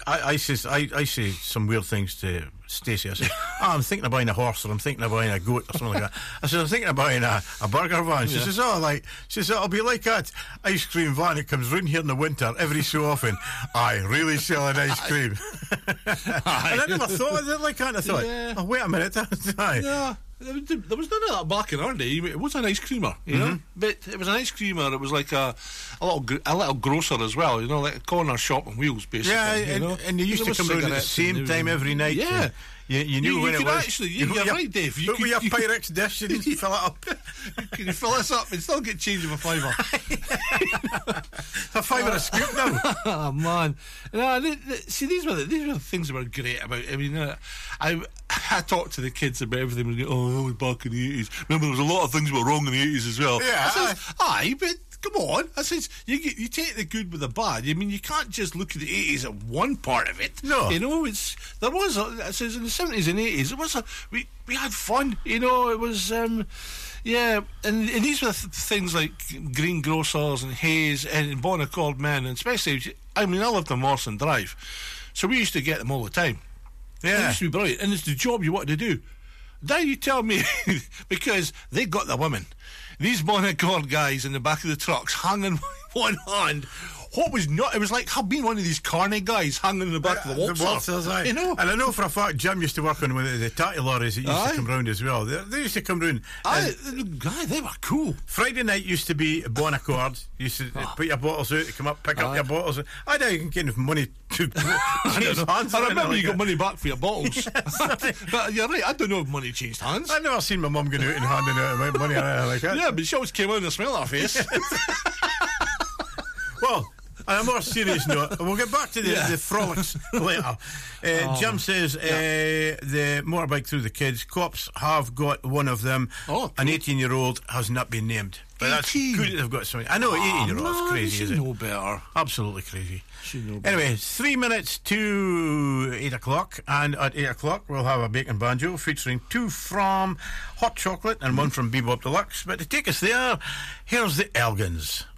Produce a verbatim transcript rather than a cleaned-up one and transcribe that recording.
I, I, says, I, I say some weird things to Stacey. I say, oh, I'm thinking of buying a horse, or I'm thinking of buying a goat, or something like that. I said, I'm thinking of buying a, a burger van. She yeah. says, oh, like, she says, it'll be like that ice cream van that comes round here in the winter every so often. I really sell an ice cream. And I never thought of it like that. I thought, yeah. oh, wait a minute. Yeah. There was none of that back in our day. It was an ice creamer, you mm-hmm. know. But it was an ice creamer. It was like a, a little a little grocer as well, you know, like a corner shop on wheels, basically. Yeah, you and, know? and they used to come round at the same time every night. Yeah. You, you knew you, when you it was. Actually, you, you're your, right, Dave. You but could, with your you Pyrex dish, you didn't fill it up. Can you fill this up and still get change of a fiver? A fiver a scoop now. Oh man! No, th- th- see, these were the, these were the things that were great about. I mean, uh, I I talked to the kids about everything. And go, oh, that was back in the eighties. Remember, there was a lot of things were wrong in the eighties as well. Yeah, I said, aye, but. Come on, I says you you take the good with the bad. I mean, you can't just look at the eighties at one part of it. No, you know, it's there was. A, I says in the seventies and eighties, it was a we we had fun. You know, it was um, yeah, and, and these were th- things like greengrocers and Hayes and Bon Accord Men, and especially I mean, I lived on Morrison Drive, so we used to get them all the time. Yeah, it used to be brilliant, and it's the job you wanted to do. Now you tell me, because they got the women. These Bon Accord guys in the back of the trucks hanging one hand. What was not? It was like being one of these carny guys hanging in the back uh, of the waltzer. The waltzers, aye. You know? And I know for a fact Jim used to work on with the tatty lorries that used aye. to come round as well. They, they used to come round. Aye, aye, they were cool. Friday night used to be Bon Accord. You used to oh. put your bottles out, come up, pick aye. up your bottles. I know you can get enough money to change hands. I remember like you got that. money back for your bottles. Yes, but you're right, I don't know if money changed hands. I've never seen my mum going out and handing out money or anything like that. Yeah, but she always came out with a smile on her face. Well, on a more serious note, we'll get back to the, yeah. the frolics later. Uh, oh, Jim says yeah. uh, the motorbike through the kids. Cops have got one of them. Oh, cool. An eighteen-year-old has not been named. But eighteen? That's good that they've got something. I know, eighteen-year-old's oh, crazy, is it? know better. Absolutely crazy. Know better. Anyway, three minutes to eight o'clock, and at eight o'clock we'll have a bacon banjo featuring two from Hot Chocolate and mm. one from Bebop Deluxe. But to take us there, here's the Elgins.